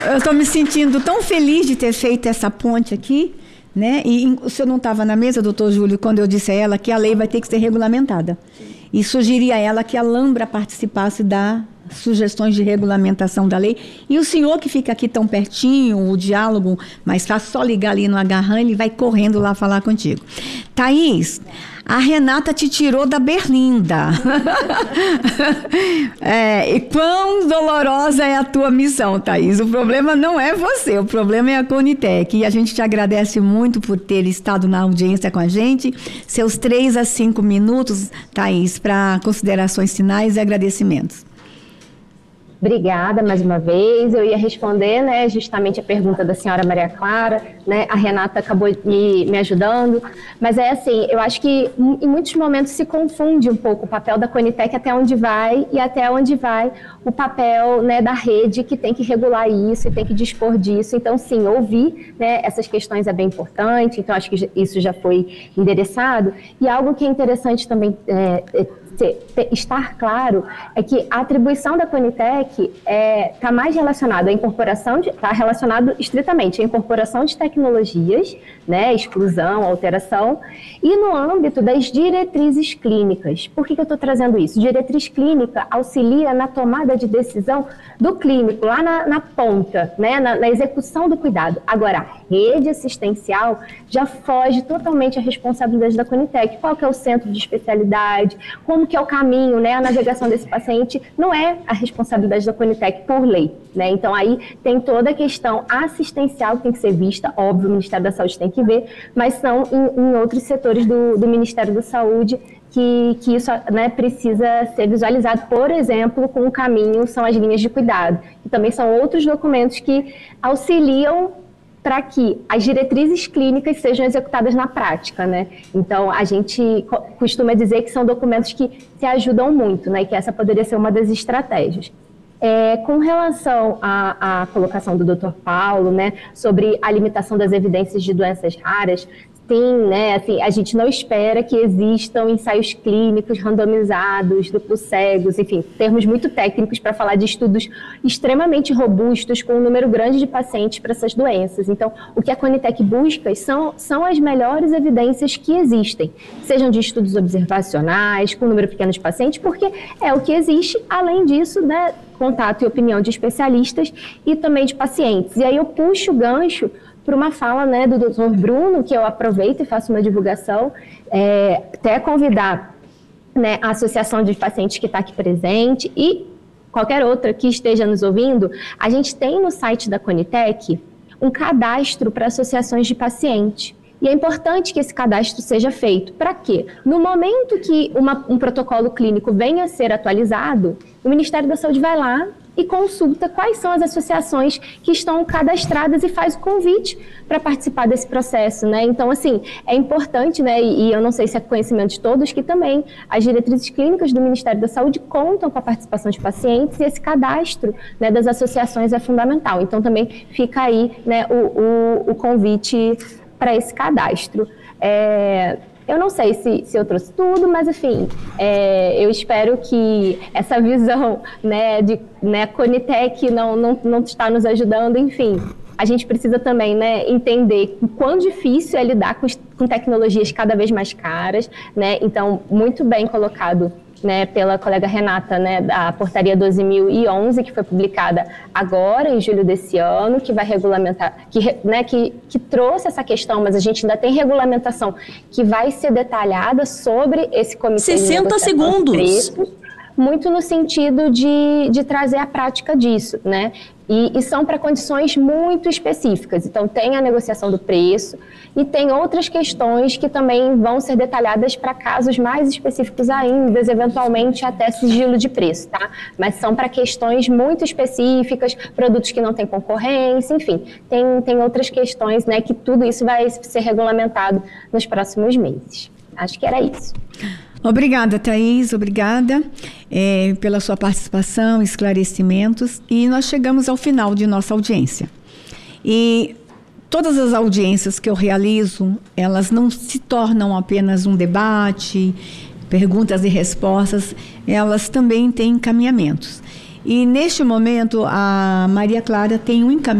Eu estou me sentindo tão feliz de ter feito essa ponte aqui, né? E o senhor não estava na mesa, doutor Júlio, quando eu disse a ela que a lei vai ter que ser regulamentada. E sugeri a ela que a Lambra participasse das sugestões de regulamentação da lei. E o senhor que fica aqui tão pertinho, o diálogo mais fácil, só ligar ali no Agarran, ele vai correndo lá falar contigo. Thaís, a Renata te tirou da berlinda. E quão dolorosa é a tua missão, Thaís. O problema não é você, o problema é a Conitec. E a gente te agradece muito por ter estado na audiência com a gente. Seus 3 a 5 minutos, Thaís, para considerações finais e agradecimentos. Obrigada mais uma vez. Eu ia responder, né, justamente a pergunta da senhora Maria Clara, né, a Renata acabou me ajudando, mas é assim, eu acho que em muitos momentos se confunde um pouco o papel da Conitec até onde vai e até onde vai o papel, né, da rede que tem que regular isso e tem que dispor disso. Então, sim, ouvir, né, essas questões é bem importante, então acho que isso já foi endereçado. E algo que é interessante também estar claro é que a atribuição da Conitec está mais relacionada à incorporação, está relacionado estritamente à incorporação de tecnologias, né, exclusão, alteração, e no âmbito das diretrizes clínicas. Por que eu estou trazendo isso? Diretriz clínica auxilia na tomada de decisão do clínico, lá na ponta, né, na execução do cuidado. Agora, a rede assistencial já foge totalmente à responsabilidade da Conitec. Qual que é o centro de especialidade, como que é o caminho, né, a navegação desse paciente, não é a responsabilidade da Conitec por lei, né? Então aí tem toda a questão assistencial que tem que ser vista, óbvio, o Ministério da Saúde tem que ver, mas são em outros setores do Ministério da Saúde que isso, né, precisa ser visualizado. Por exemplo, com o caminho são as linhas de cuidado, que também são outros documentos que auxiliam para que as diretrizes clínicas sejam executadas na prática, né? Então, a gente costuma dizer que são documentos que se ajudam muito, né? E que essa poderia ser uma das estratégias. Com relação à colocação do Dr. Paulo, né, sobre a limitação das evidências de doenças raras, sim, né, assim, a gente não espera que existam ensaios clínicos randomizados, duplos cegos, enfim, termos muito técnicos para falar de estudos extremamente robustos com um número grande de pacientes para essas doenças. Então, o que a Conitec busca são as melhores evidências que existem, sejam de estudos observacionais, com um número pequeno de pacientes, porque é o que existe. Além disso, né, contato e opinião de especialistas e também de pacientes. E aí eu puxo o gancho para uma fala, né, do Dr. Bruno, que eu aproveito e faço uma divulgação, até convidar, né, a associação de pacientes que está aqui presente e qualquer outra que esteja nos ouvindo. A gente tem no site da Conitec um cadastro para associações de pacientes. E é importante que esse cadastro seja feito. Para quê? No momento que um protocolo clínico venha a ser atualizado, o Ministério da Saúde vai lá e consulta quais são as associações que estão cadastradas e faz o convite para participar desse processo, né? Então, assim, é importante, né, e eu não sei se é conhecimento de todos, que também as diretrizes clínicas do Ministério da Saúde contam com a participação de pacientes e esse cadastro, né, das associações é fundamental. Então, também fica aí, né, o convite para esse cadastro. Eu não sei se eu trouxe tudo, mas, enfim, eu espero que essa visão, né, de Conitec não está nos ajudando. Enfim, a gente precisa também, né, entender o quão difícil é lidar com tecnologias cada vez mais caras, né? Então, muito bem colocado, né, pela colega Renata, né, da portaria 12.011, que foi publicada agora, em julho desse ano, que vai regulamentar, que trouxe essa questão, mas a gente ainda tem regulamentação que vai ser detalhada sobre esse comitê 60 segundos. Preços, muito no sentido de trazer a prática disso, né? E são para condições muito específicas. Então, tem a negociação do preço e tem outras questões que também vão ser detalhadas para casos mais específicos ainda, eventualmente até sigilo de preço, tá? Mas são para questões muito específicas, produtos que não têm concorrência, enfim. Tem outras questões, né, que tudo isso vai ser regulamentado nos próximos meses. Acho que era isso. Obrigada, Thaís, obrigada pela sua participação, esclarecimentos. E nós chegamos ao final de nossa audiência. E todas as audiências que eu realizo, elas não se tornam apenas um debate, perguntas e respostas, elas também têm encaminhamentos. E neste momento a Maria Clara tem um encaminhamento